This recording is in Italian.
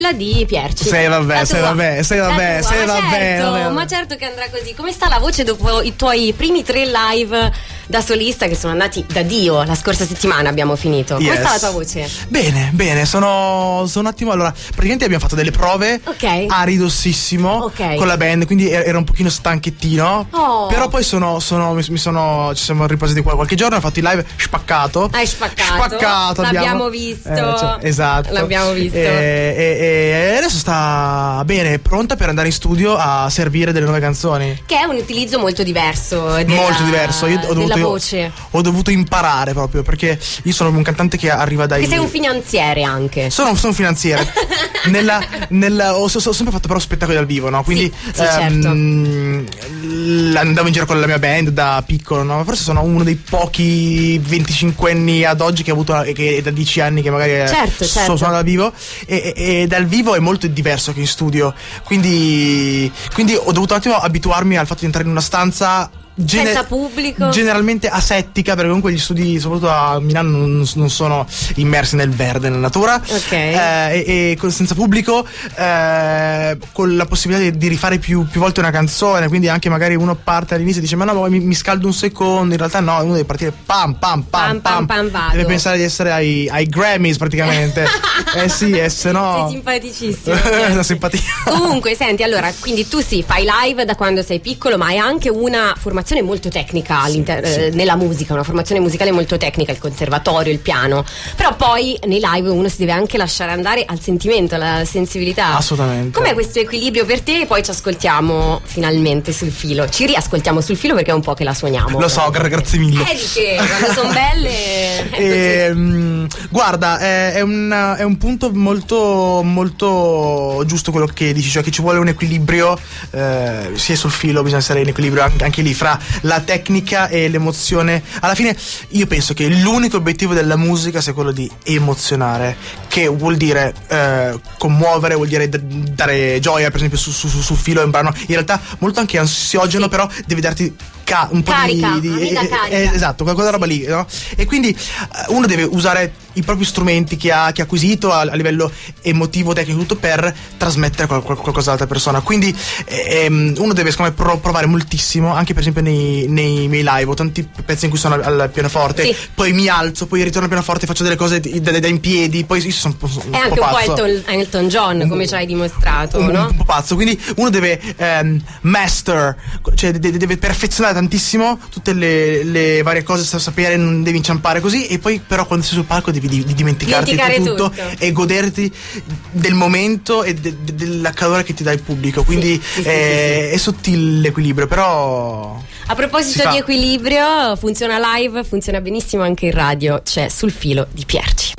di Pierci. Vabbè. Ma certo che andrà così. Come sta la voce dopo i tuoi primi 3 live da solista che sono andati da Dio? La scorsa settimana abbiamo finito. Come sta la tua voce? Bene, sono un attimo. Allora, praticamente abbiamo fatto delle prove a ridossissimo con la band, quindi ero un pochino stanchettino. Però poi ci siamo riposati qua qualche giorno, ho fatto il live spaccato. Hai spaccato. L'abbiamo visto. Esatto. L'abbiamo visto. E adesso sta bene, pronta per andare in studio a servire delle nuove canzoni. Che è un utilizzo molto diverso. Molto diverso. Io della voce. Ho dovuto imparare proprio, perché io sono un cantante che arriva dai. Che sei un finanziere anche. Sono un finanziere. Ho sempre fatto però spettacoli dal vivo, no? Quindi certo. Andavo in giro con la mia band da piccolo, no? Forse sono uno dei pochi 25enni ad oggi che ha avuto che da 10 anni che magari sono dal vivo e dal vivo è molto diverso che in studio. Quindi ho dovuto un attimo abituarmi al fatto di entrare in una stanza senza pubblico, generalmente asettica, perché comunque gli studi soprattutto a Milano non sono immersi nel verde, nella natura, e senza pubblico, con la possibilità di rifare più volte una canzone, quindi anche magari uno parte all'inizio e dice ma no, mi scaldo un secondo, in realtà no, uno deve partire pam deve pensare di essere ai Grammys praticamente. Se no sei simpaticissimo. Una simpatia. Comunque senti, allora, quindi tu fai live da quando sei piccolo, ma hai anche una formazione molto tecnica nella musica, una formazione musicale molto tecnica, il conservatorio, il piano, però poi nei live uno si deve anche lasciare andare al sentimento, alla sensibilità. Assolutamente. Com'è questo equilibrio per te? E poi ci ascoltiamo finalmente sul filo, ci riascoltiamo sul filo perché è un po' che la suoniamo. Lo so, grazie mille. Dice, quando sono belle guarda, è un punto molto molto giusto quello che dici, cioè che ci vuole un equilibrio, sia sul filo bisogna essere in equilibrio anche lì fra la tecnica e l'emozione. Alla fine io penso che l'unico obiettivo della musica sia quello di emozionare, che vuol dire commuovere, vuol dire dare gioia. Per esempio sul filo è un brano in realtà molto anche ansiogeno, però deve darti un po' carica, di carica. Esatto, quella roba lì, no? E quindi uno deve usare i propri strumenti che ha acquisito a livello emotivo, tecnico, tutto per trasmettere qualcosa all'altra persona. Quindi uno deve secondo me provare moltissimo, anche per esempio nei miei live. Ho tanti pezzi in cui sono al pianoforte, poi mi alzo, poi ritorno al pianoforte, faccio delle cose da in piedi, poi io sono è anche un po' Elton John, come ci hai dimostrato, no? Un po' pazzo. Quindi uno deve master, cioè deve perfezionare tantissimo tutte le varie cose, sapere, non devi inciampare così, e poi però quando sei sul palco devi dimenticarti di tutto e goderti del momento e della calore che ti dà il pubblico. Quindi è sottile l'equilibrio, però a proposito di equilibrio, funziona live, funziona benissimo anche in radio. C'è Sul Filo di Pierci.